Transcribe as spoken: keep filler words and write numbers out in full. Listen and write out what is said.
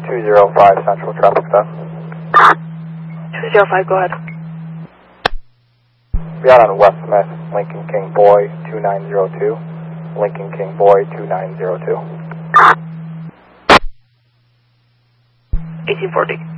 two zero five Central Traffic Stop. two zero five, go ahead. Be out on West Smith, Lincoln King Boy two nine zero two. Lincoln King Boy two nine zero two. eighteen forty.